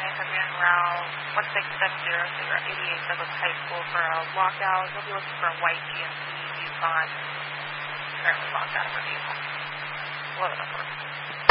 Fabian Route 1670, so you're at 88 Douglas High School for a walkout. You'll be looking for a white GMC Yukon, currently locked out of a vehicle. 11 over.